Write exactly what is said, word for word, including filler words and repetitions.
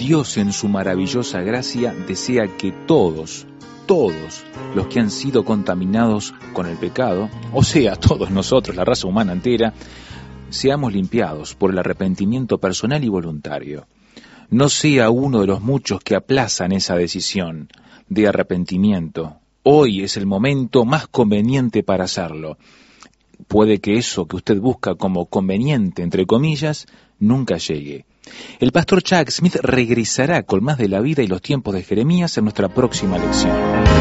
Dios en su maravillosa gracia desea que todos, todos los que han sido contaminados con el pecado, o sea, todos nosotros, la raza humana entera, seamos limpiados por el arrepentimiento personal y voluntario. No sea uno de los muchos que aplazan esa decisión de arrepentimiento. Hoy es el momento más conveniente para hacerlo. Puede que eso que usted busca como conveniente, entre comillas, nunca llegue. El pastor Chuck Smith regresará con más de la vida y los tiempos de Jeremías en nuestra próxima lección.